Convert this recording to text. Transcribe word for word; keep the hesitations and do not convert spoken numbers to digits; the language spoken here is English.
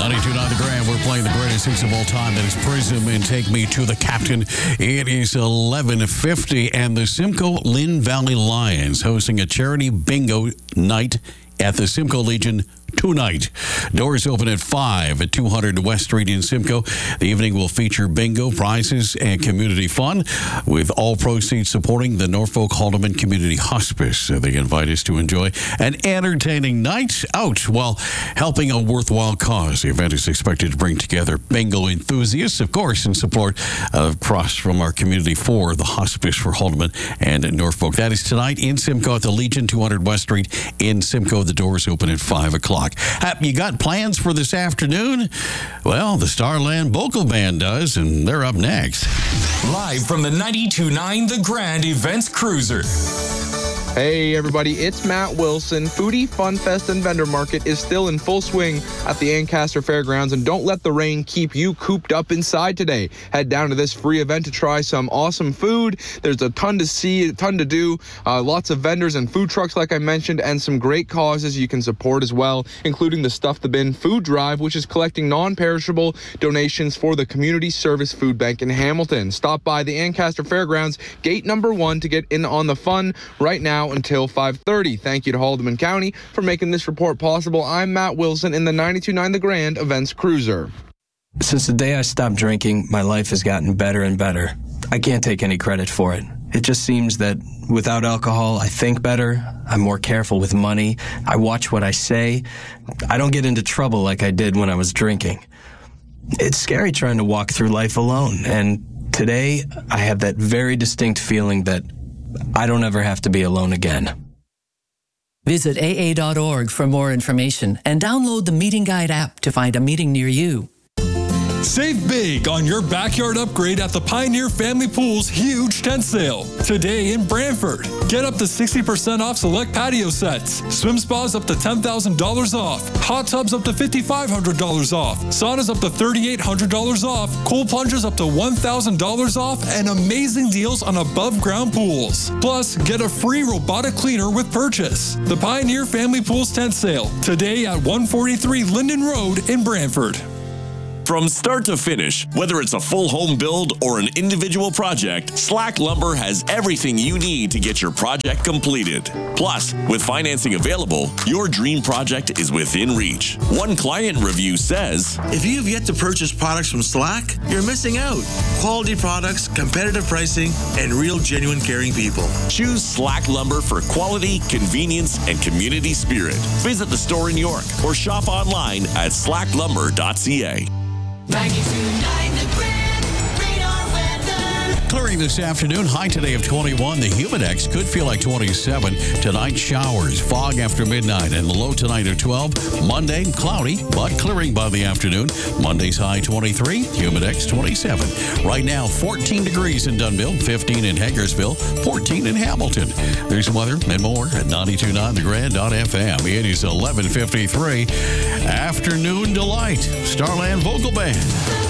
ninety-two point nine The Grand, we're playing the greatest hits of all time. That is Prism and Take Me to the Captain. It is eleven fifty, and the Simcoe Lynn Valley Lions hosting a charity bingo night at the Simcoe Legion tonight. Doors open at five at two hundred West Street in Simcoe. The evening will feature bingo, prizes, and community fun, with all proceeds supporting the Norfolk Haldeman Community Hospice. So they invite us to enjoy an entertaining night out while helping a worthwhile cause. The event is expected to bring together bingo enthusiasts, of course, in support of across from our community for the Hospice for Haldeman and Norfolk. That is tonight in Simcoe at the Legion, two hundred West Street in Simcoe. The doors open at five o'clock. Uh, you got plans for this afternoon? Well, the Starland Vocal Band does, and they're up next. Live from the ninety-two point nine The Grand Events Cruiser. Hey everybody, it's Matt Wilson. Foodie Fun Fest and Vendor Market is still in full swing at the Ancaster Fairgrounds, and don't let the rain keep you cooped up inside today. Head down to this free event to try some awesome food. There's a ton to see, a ton to do, uh, lots of vendors and food trucks like I mentioned, and some great causes you can support as well, including the Stuff the Bin Food Drive, which is collecting non-perishable donations for the Community Service Food Bank in Hamilton. Stop by the Ancaster Fairgrounds, gate number one, to get in on the fun right now until five thirty. Thank you to Haldeman County for making this report possible. I'm Matt Wilson in the ninety-two point nine The Grand Events Cruiser. Since the day I stopped drinking, my life has gotten better and better. I can't take any credit for it. It just seems that without alcohol, I think better, I'm more careful with money, I watch what I say, I don't get into trouble like I did when I was drinking. It's scary trying to walk through life alone, and today I have that very distinct feeling that I don't ever have to be alone again. Visit A A dot org for more information and download the Meeting Guide app to find a meeting near you. Save big on your backyard upgrade at the Pioneer Family Pool's huge tent sale. Today in Brantford. Get up to sixty percent off select patio sets. Swim spas up to ten thousand dollars off. Hot tubs up to five thousand five hundred dollars off. Saunas up to three thousand eight hundred dollars off. Cold plunges up to one thousand dollars off. And amazing deals on above ground pools. Plus, get a free robotic cleaner with purchase. The Pioneer Family Pools tent sale. Today at one forty-three Linden Road in Brantford. From start to finish, whether it's a full home build or an individual project, Slack Lumber has everything you need to get your project completed. Plus, with financing available, your dream project is within reach. One client review says, if you have yet to purchase products from Slack, you're missing out. Quality products, competitive pricing, and real genuine caring people. Choose Slack Lumber for quality, convenience, and community spirit. Visit the store in York or shop online at slack lumber dot c a. ninety-two point nine The Grand Radar Weather. Clearing this afternoon, high today of twenty-one. The Humidex could feel like twenty-seven. Tonight, showers, fog after midnight, and the low tonight of twelve. Monday, cloudy, but clearing by the afternoon. Monday's high twenty-three, Humidex twenty-seven. Right now, fourteen degrees in Dunnville, fifteen in Hagersville, fourteen in Hamilton. There's weather and more at ninety-two point nine the grand dot f m. It is eleven fifty-three. Afternoon delight. Starland Vocal Band.